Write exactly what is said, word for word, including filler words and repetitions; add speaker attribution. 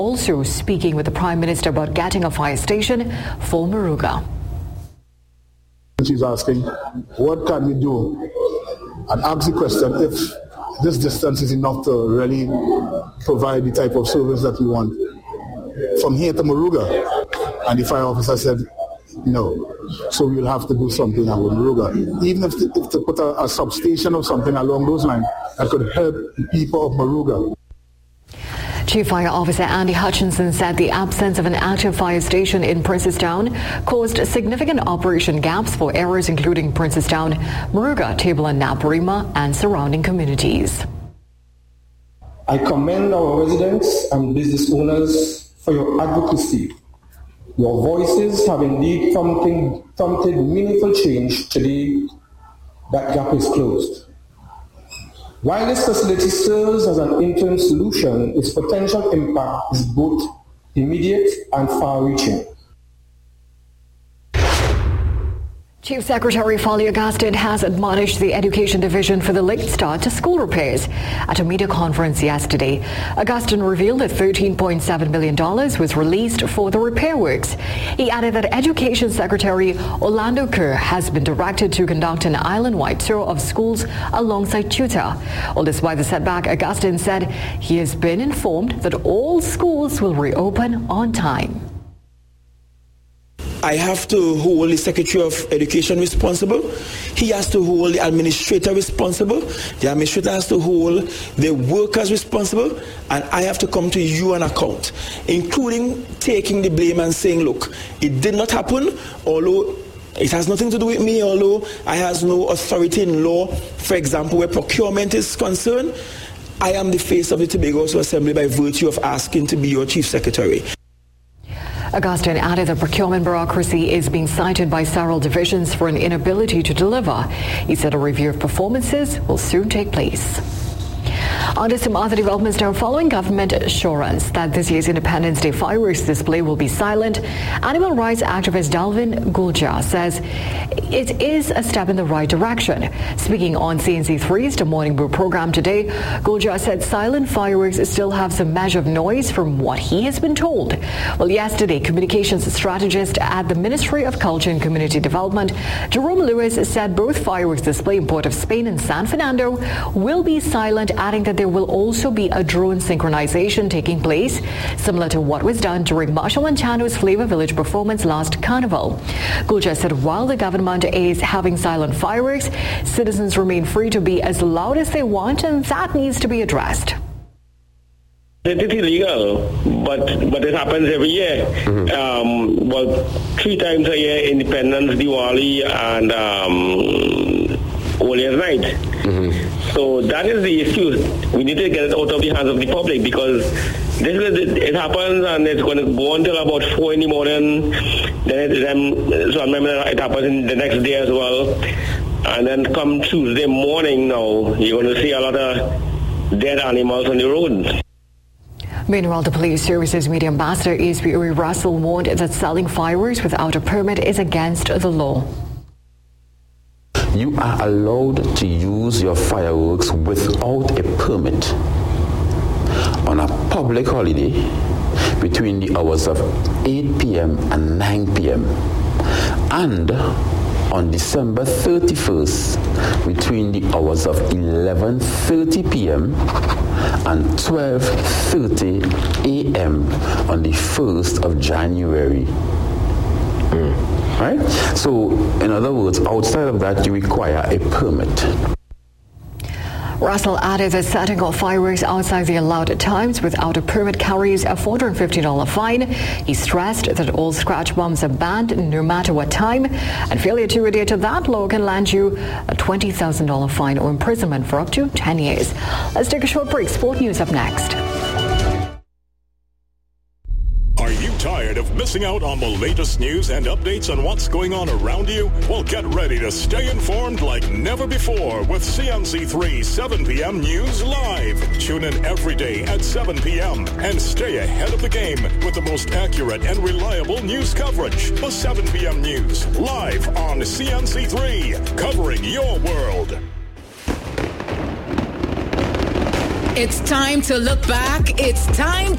Speaker 1: Also speaking with the Prime Minister about getting a fire station for Muruga.
Speaker 2: She's asking, what can we do? And ask the question if this distance is enough to really provide the type of service that we want. From here to Muruga. And the fire officer said, no. So we'll have to do something at Muruga. Even if to, if to put a, a substation or something along those lines that could help the people of Muruga.
Speaker 1: Chief Fire Officer Andy Hutchinson said the absence of an active fire station in Princestown caused significant operation gaps for areas including Princestown, Muruga, Table and Naparima and surrounding communities.
Speaker 3: I commend our residents and business owners for your advocacy. Your voices have indeed prompted, prompted meaningful change today. That gap is closed. While this facility serves as an interim solution, its potential impact is both immediate and far-reaching.
Speaker 1: Chief Secretary Foley Augustine has admonished the Education Division for the late start to school repairs. At a media conference yesterday, Augustine revealed that thirteen point seven million dollars was released for the repair works. He added that Education Secretary Orlando Kerr has been directed to conduct an island-wide tour of schools alongside tutor. Well, despite the setback, Augustine said he has been informed that all schools will reopen on time.
Speaker 4: I have to hold the Secretary of Education responsible. He has to hold the administrator responsible. The administrator has to hold the workers responsible. And I have to come to you on account, including taking the blame and saying, look, it did not happen, although it has nothing to do with me, although I have no authority in law, for example, where procurement is concerned. I am the face of the Tobago Assembly by virtue of asking to be your Chief Secretary.
Speaker 1: Augustine added that procurement bureaucracy is being cited by several divisions for an inability to deliver. He said a review of performances will soon take place. On to some other developments now. Following government assurance that this year's Independence Day fireworks display will be silent, animal rights activist Dalvin Gulja says it is a step in the right direction. Speaking on C N C three's The Morning Brew program today, Gulja said silent fireworks still have some measure of noise from what he has been told. Well, yesterday, communications strategist at the Ministry of Culture and Community Development, Jerome Lewis, said both fireworks display in Port of Spain and San Fernando will be silent, adding that there will also be a drone synchronization taking place, similar to what was done during Marshall Montano's Flavor Village performance last Carnival. Gulja said while the government is having silent fireworks, citizens remain free to be as loud as they want, and that needs to be addressed.
Speaker 5: It is illegal, but but it happens every year. Mm-hmm. Um, well, three times a year: Independence, Diwali, and um, All Year's Night. Mm-hmm. So that is the issue. We need to get it out of the hands of the public, because this is, it happens and it's going to go until about four in the morning. Then, it, then so I remember it happens in the next day as well. And then come Tuesday morning now, you're going to see a lot of dead animals on the road.
Speaker 1: Meanwhile, the Police Services Media Ambassador A S P Uri Russell warned that selling fireworks without a permit is against the law.
Speaker 6: You are allowed to use your fireworks without a permit on a public holiday between the hours of eight p.m. and nine p.m. and on December thirty-first between the hours of eleven thirty p.m. and twelve thirty a.m. on the first of January. Mm. Right? So, in other words, outside of that, you require a permit.
Speaker 1: Russell added that setting off fireworks outside the allowed times without a permit carries a four hundred fifty dollars fine. He stressed that all scratch bombs are banned no matter what time, and failure to adhere to that law can land you a twenty thousand dollars fine or imprisonment for up to ten years. Let's take a short break. Sport news up next.
Speaker 7: Are you tired of missing out on the latest news and updates on what's going on around you? Well, get ready to stay informed like never before with C N C three seven p.m. News Live. Tune in every day at seven p.m. and stay ahead of the game with the most accurate and reliable news coverage. The seven p.m. News live on C N C three, covering your world.
Speaker 8: It's time to look back. It's time